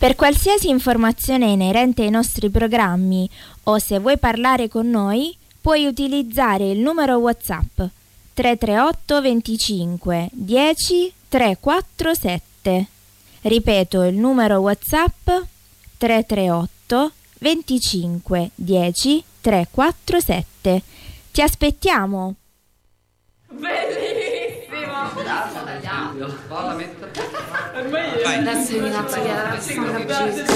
Per qualsiasi informazione inerente ai nostri programmi o se vuoi parlare con noi, puoi utilizzare il numero WhatsApp 338 25 10 347. Ripeto il numero WhatsApp 338 25 10 347. Ti aspettiamo! Bellissimo! Adesso mi faccio